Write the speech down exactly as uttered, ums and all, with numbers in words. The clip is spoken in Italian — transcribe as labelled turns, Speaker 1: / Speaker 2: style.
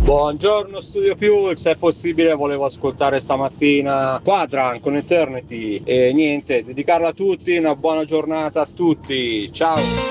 Speaker 1: Buongiorno Studio Più, se è possibile volevo ascoltare stamattina Quadrant con Eternity e niente, dedicarla a tutti, una buona giornata a tutti, ciao!